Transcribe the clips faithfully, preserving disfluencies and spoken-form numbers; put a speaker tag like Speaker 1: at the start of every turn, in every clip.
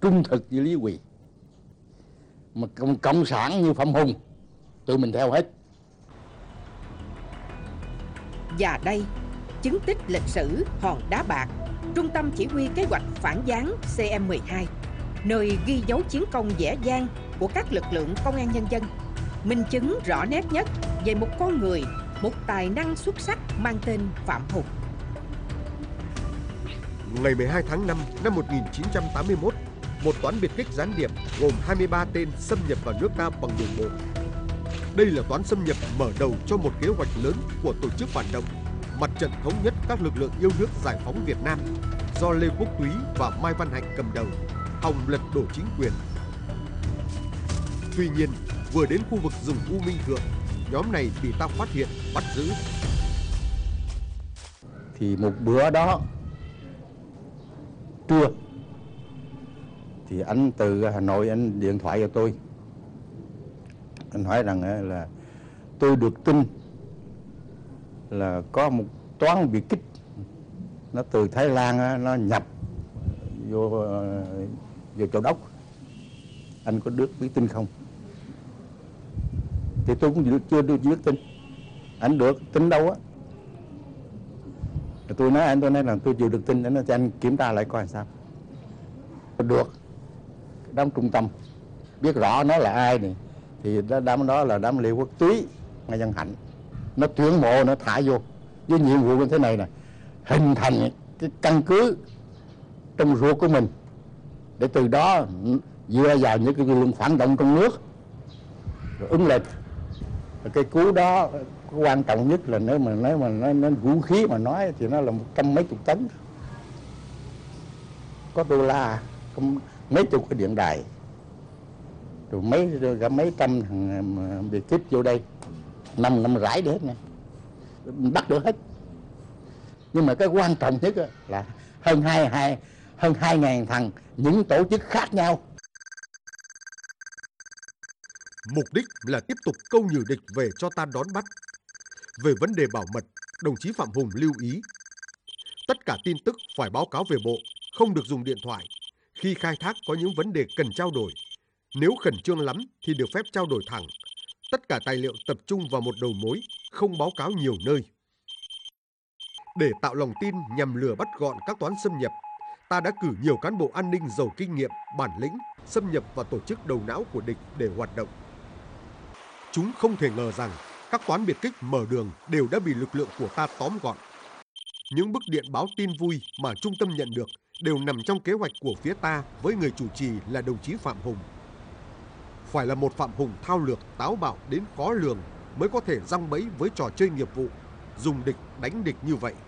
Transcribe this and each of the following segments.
Speaker 1: trung thực với Lý Quỳ. Mà cộng, cộng sản như Phạm Hùng, tụi mình theo hết.
Speaker 2: Và đây, chứng tích lịch sử Hòn Đá Bạc, trung tâm chỉ huy kế hoạch phản gián C M mười hai, nơi ghi dấu chiến công vẻ vang của các lực lượng công an nhân dân, minh chứng rõ nét nhất về một con người, một tài năng xuất sắc mang tên Phạm Hùng.
Speaker 3: Ngày mười hai tháng năm năm một nghìn chín trăm tám mươi mốt, một toán biệt kích gián điệp gồm hai mươi ba tên xâm nhập vào nước ta bằng đường bộ. Đây là toán xâm nhập mở đầu cho một kế hoạch lớn của tổ chức phản động Mặt trận thống nhất các lực lượng yêu nước giải phóng Việt Nam do Lê Quốc Túy và Mai Văn Hạnh cầm đầu, hòng lật đổ chính quyền. Tuy nhiên, vừa đến khu vực rừng U Minh Thượng, nhóm này bị ta phát hiện, bắt giữ.
Speaker 1: Thì một bữa đó, trưa, thì anh từ Hà Nội anh điện thoại cho tôi. Anh hỏi rằng là tôi được tin là có một toán biệt kích nó từ Thái Lan nó nhập vô vô Châu Đốc. Anh có được biết tin không? Thì tôi cũng chưa được biết tin. Anh được tin đâu á? Tôi nói anh tôi nói là tôi chưa được tin, anh nói cho anh kiểm tra lại coi sao. Được. Đám trung tâm biết rõ nó là ai này, thì đám đó là đám Lê Quốc Túy, Mai Văn Hạnh. Nó tuyển mộ, nó thả vô với nhiệm vụ như thế này nè, hình thành cái căn cứ trong ruột của mình để từ đó dựa vào những cái lực lượng phản động trong nước rồi ứng lên. Cái cú đó quan trọng nhất là nếu mà nếu mà nó, nó vũ khí mà nói thì nó là một trăm mấy chục tấn, có đô la, có mấy chục cái điện đài, rồi mấy cả mấy trăm thằng biệt kích vô đây, năm năm rải để hết nè, bắt được hết. Nhưng mà cái quan trọng nhất là hơn hai hai hơn hai ngàn thằng những tổ chức khác nhau.
Speaker 3: Mục đích là tiếp tục câu nhử địch về cho ta đón bắt. Về vấn đề bảo mật, đồng chí Phạm Hùng lưu ý tất cả tin tức phải báo cáo về bộ, không được dùng điện thoại. Khi khai thác có những vấn đề cần trao đổi, nếu khẩn trương lắm thì được phép trao đổi thẳng. Tất cả tài liệu tập trung vào một đầu mối, không báo cáo nhiều nơi. Để tạo lòng tin nhằm lừa bắt gọn các toán xâm nhập, ta đã cử nhiều cán bộ an ninh giàu kinh nghiệm, bản lĩnh xâm nhập vào tổ chức đầu não của địch để hoạt động. Chúng không thể ngờ rằng các toán biệt kích mở đường đều đã bị lực lượng của ta tóm gọn. Những bức điện báo tin vui mà trung tâm nhận được đều nằm trong kế hoạch của phía ta với người chủ trì là đồng chí Phạm Hùng. Phải là một Phạm Hùng thao lược, táo bạo đến khó lường mới có thể giăng bẫy với trò chơi nghiệp vụ, dùng địch đánh địch như vậy.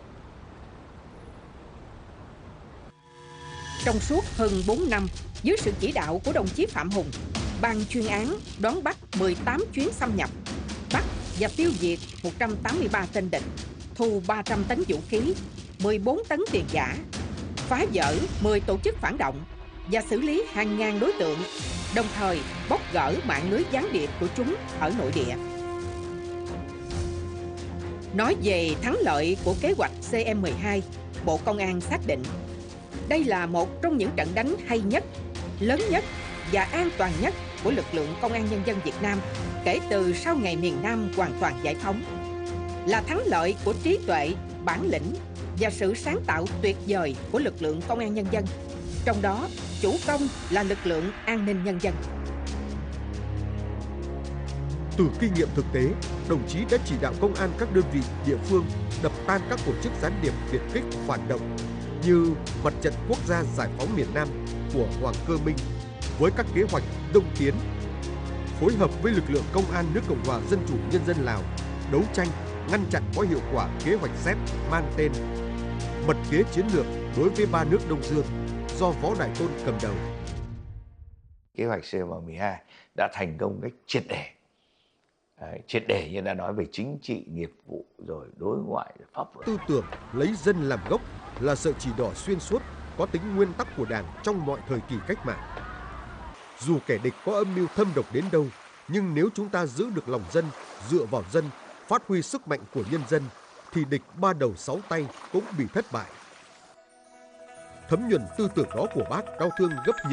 Speaker 2: Trong suốt hơn bốn năm, dưới sự chỉ đạo của đồng chí Phạm Hùng, ban chuyên án đón bắt mười tám chuyến xâm nhập, bắt và tiêu diệt một trăm tám mươi ba tên địch, thu ba trăm tấn vũ khí, mười bốn tấn tiền giả, phá vỡ mười tổ chức phản động và xử lý hàng ngàn đối tượng, đồng thời bóc gỡ mạng lưới gián điệp của chúng ở nội địa. Nói về thắng lợi của kế hoạch C M mười hai, Bộ Công an xác định đây là một trong những trận đánh hay nhất, lớn nhất và an toàn nhất của lực lượng Công an Nhân dân Việt Nam kể từ sau ngày miền Nam hoàn toàn giải phóng. Là thắng lợi của trí tuệ, bản lĩnh và sự sáng tạo tuyệt vời của lực lượng Công an Nhân dân, trong đó chủ công là lực lượng an ninh nhân dân.
Speaker 3: Từ kinh nghiệm thực tế, đồng chí đã chỉ đạo công an các đơn vị địa phương đập tan các tổ chức gián điệp biệt kích phản động như Mặt trận Quốc gia Giải phóng miền Nam của Hoàng Cơ Minh với các kế hoạch Đông Tiến, phối hợp với lực lượng công an nước Cộng hòa Dân chủ Nhân dân Lào đấu tranh ngăn chặn có hiệu quả kế hoạch Z mang tên Mật kế chiến lược đối với ba nước Đông Dương do Võ Đại Tôn cầm đầu.
Speaker 4: Kế hoạch C M mười hai đã thành công cách triệt để. Đấy, triệt để như đã nói về chính trị, nghiệp vụ, rồi đối ngoại, rồi pháp luật.
Speaker 3: Tư tưởng lấy dân làm gốc là sợi chỉ đỏ xuyên suốt, có tính nguyên tắc của Đảng trong mọi thời kỳ cách mạng. Dù kẻ địch có âm mưu thâm độc đến đâu, nhưng nếu chúng ta giữ được lòng dân, dựa vào dân, phát huy sức mạnh của nhân dân, thì địch ba đầu sáu tay cũng bị thất bại. Thấm nhuần tư tưởng đó của Bác đau thương gấp nhiều.